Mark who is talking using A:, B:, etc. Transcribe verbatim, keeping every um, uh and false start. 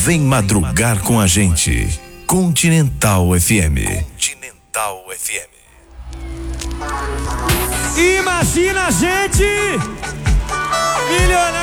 A: Vem madrugar com a gente. Continental F M. Continental F M.
B: Imagina a gente milionário.